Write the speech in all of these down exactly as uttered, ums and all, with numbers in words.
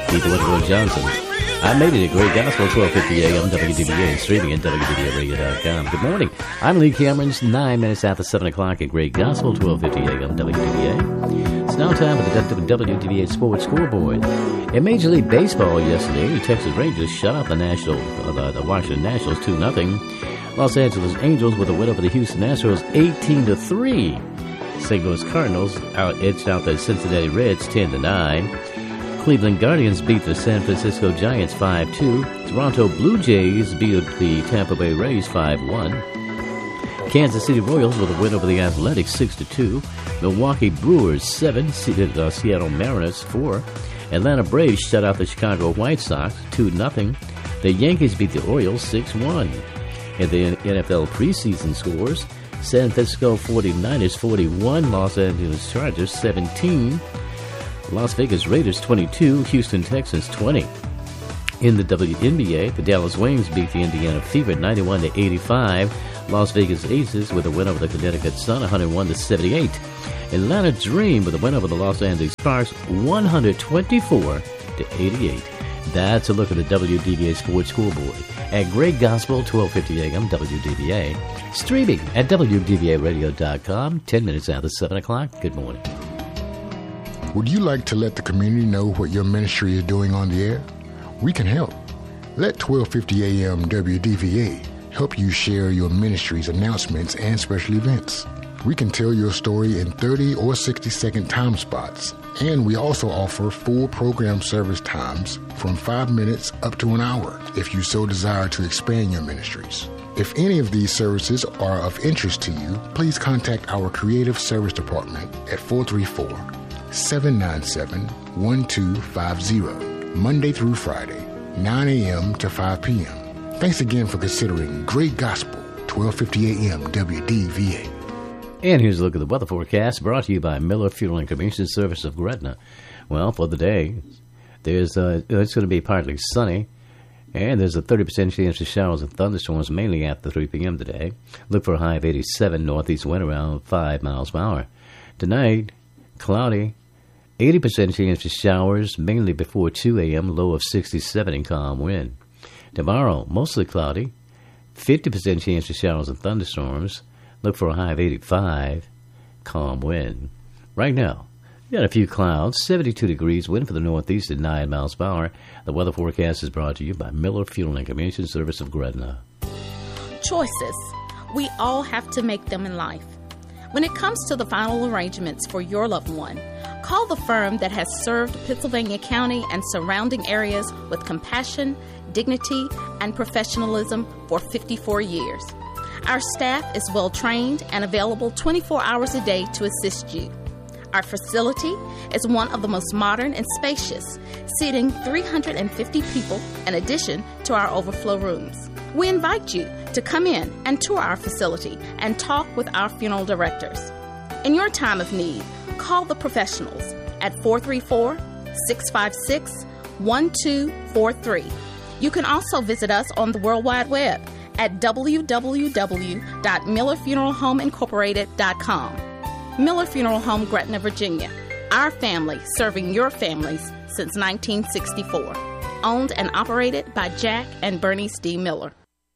Keith Whitaker Johnson. I made it at Great Gospel, twelve fifty A M W D B A, streaming at W D B A radio dot com. Good morning. I'm Lee Cameron's nine minutes after seven o'clock at Great Gospel, twelve fifty A M W D B A. It's now time for the W D B A Sports Scoreboard. In Major League Baseball yesterday, the Texas Rangers shut out the National, uh, the Washington Nationals two nothing. Los Angeles Angels with a win over the Houston Astros eighteen to three. Saint Louis Cardinals out edged out the Cincinnati Reds ten to nine. Cleveland Guardians beat the San Francisco Giants five two. Toronto Blue Jays beat the Tampa Bay Rays five one. Kansas City Royals with a win over the Athletics six to two. Milwaukee Brewers seven, uh, Seattle Mariners four. Atlanta Braves shut out the Chicago White Sox two nothing. The Yankees beat the Orioles six one. In the N F L preseason scores, San Francisco forty-niners forty-one, Los Angeles Chargers seventeen, Las Vegas Raiders twenty-two, Houston Texans twenty. In the W N B A, the Dallas Wings beat the Indiana Fever ninety-one to eighty-five. Las Vegas Aces with a win over the Connecticut Sun one hundred one to seventy-eight. Atlanta Dream with a win over the Los Angeles Sparks one hundred twenty-four to eighty-eight. That's a look at the W D B A Sports Scoreboard at Great Gospel, twelve fifty A M W D B A. Streaming at W D B A radio dot com, ten minutes after seven o'clock. Good morning. Would you like to let the community know what your ministry is doing on the air? We can help. Let twelve fifty A M W D B A help you share your ministry's announcements and special events. We can tell your story in thirty or sixty second time spots. And we also offer full program service times from five minutes up to an hour if you so desire to expand your ministries. If any of these services are of interest to you, please contact our Creative Service Department at four three four, seven nine seven, one two five zero, Monday through Friday, nine A M to five P M Thanks again for considering Great Gospel, twelve fifty A M W D V A. And here's a look at the weather forecast brought to you by Miller Funeral and Cremation Service of Gretna. Well, for the day, there's uh, it's going to be partly sunny, and there's a thirty percent chance of showers and thunderstorms mainly after three P M today. Look for a high of eighty-seven, northeast wind around five miles per hour. Tonight, cloudy, eighty percent chance of showers mainly before two A M, low of sixty-seven and calm wind. Tomorrow, mostly cloudy, fifty percent chance of showers and thunderstorms. Look for a high of eighty-five, calm wind. Right now, we got a few clouds, seventy-two degrees, wind for the northeast at nine miles per hour. The weather forecast is brought to you by Miller Funeral and Cremation Service of Gretna. Choices. We all have to make them in life. When it comes to the final arrangements for your loved one, call the firm that has served Pittsylvania County and surrounding areas with compassion, dignity, and professionalism for fifty-four years. Our staff is well-trained and available twenty-four hours a day to assist you. Our facility is one of the most modern and spacious, seating three hundred fifty people in addition to our overflow rooms. We invite you to come in and tour our facility and talk with our funeral directors. In your time of need, call the professionals at four three four, six five six, one two four three. You can also visit us on the World Wide Web at w w w dot miller funeral home incorporated dot com. Miller Funeral Home, Gretna, Virginia. Our family serving your families since nineteen sixty-four. Owned and operated by Jack and Bernice D. Miller.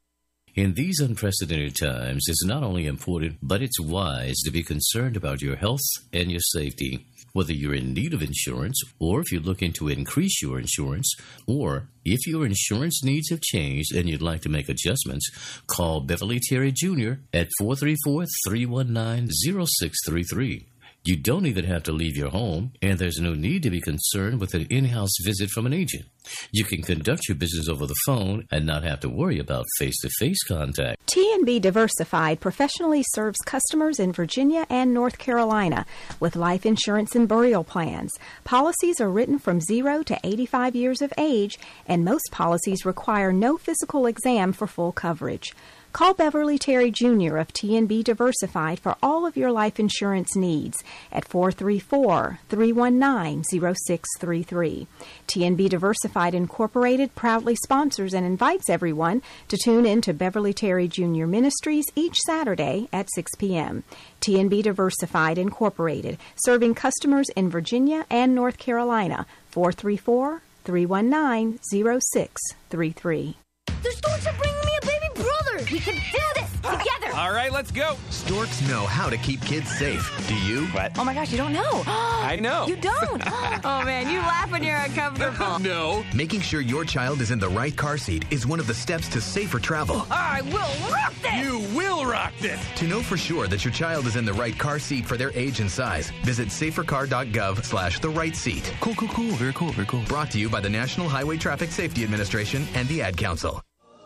In these unprecedented times, it's not only important, but it's wise to be concerned about your health and your safety. Whether you're in need of insurance, or if you're looking to increase your insurance, or if your insurance needs have changed and you'd like to make adjustments, call Beverly Terry Junior at four three four, three one nine, zero six three three. You don't even have to leave your home, and there's no need to be concerned with an in-house visit from an agent. You can conduct your business over the phone and not have to worry about face-to-face contact. T and B Diversified professionally serves customers in Virginia and North Carolina with life insurance and burial plans. Policies are written from zero to eighty-five years of age, and most policies require no physical exam for full coverage. Call Beverly Terry Junior of T and B Diversified for all of your life insurance needs at four three four, three one nine, zero six three three. T and B Diversified Incorporated proudly sponsors and invites everyone to tune in to Beverly Terry Junior Ministries each Saturday at six p.m. T and B Diversified Incorporated, serving customers in Virginia and North Carolina, four three four, three one nine, zero six three three. The storks are bringing me a baby brother. We can do this together. All right, let's go. Storks know how to keep kids safe. Do you? What? Oh my gosh, you don't know. I know. You don't. Oh man, you laugh when you're uncomfortable. No. Making sure your child is in the right car seat is one of the steps to safer travel. I will rock this. You will rock this. To know for sure that your child is in the right car seat for their age and size, visit safercar.gov slash the right seat. Cool, cool, cool. Very cool, very cool. Brought to you by the National Highway Traffic Safety Administration and the Ad Council.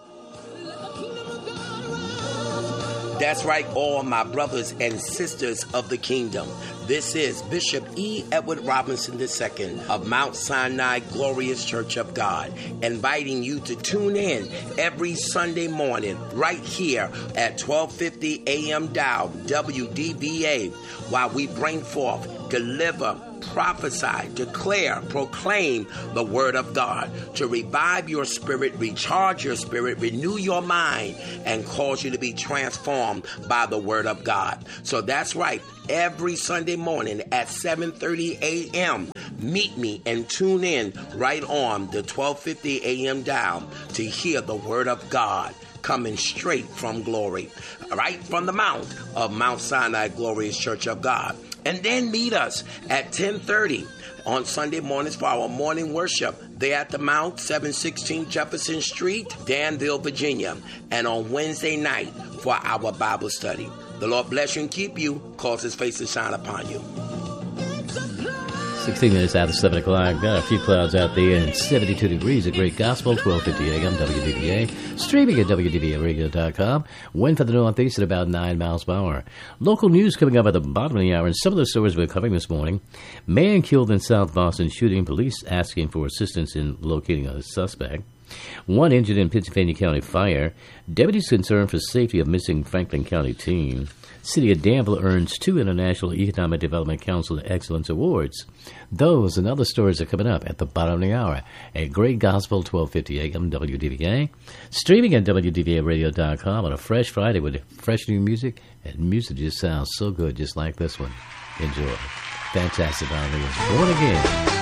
That's right, all my brothers and sisters of the kingdom. This is Bishop E. Edward Robinson the Second of Mount Sinai Glorious Church of God, inviting you to tune in every Sunday morning right here at twelve fifty a.m. dial W D V A while we bring forth, deliver, prophesy, declare, proclaim the word of God to revive your spirit, recharge your spirit, renew your mind, and cause you to be transformed by the word of God. So that's right. Every Sunday morning at seven thirty a.m., meet me and tune in right on the twelve fifty a.m. dial to hear the word of God coming straight from glory, right from the mount of Mount Sinai Glorious Church of God. And then meet us at ten thirty on Sunday mornings for our morning worship. There at the Mount, seven sixteen Jefferson Street, Danville, Virginia. And on Wednesday night for our Bible study. The Lord bless you and keep you, cause his face to shine upon you. sixteen minutes after seven o'clock. Got a few clouds out there and seventy-two degrees. A great gospel, twelve fifty a.m. W D V A. Streaming at W D V A radio dot com. Wind for the northeast at about nine miles per hour. Local news coming up at the bottom of the hour. And some of the stories we're covering this morning. Man killed in South Boston shooting. Police asking for assistance in locating a suspect. One injured in Pennsylvania County fire. Deputies concerned for safety of missing Franklin County teen. City of Danville earns two International Economic Development Council Excellence Awards. Those and other stories are coming up at the bottom of the hour at Great Gospel, twelve fifty a.m. W D V A. Streaming at W D V A radio dot com on a fresh Friday with fresh new music. And music just sounds so good, just like this one. Enjoy. Fantastic. Born Again.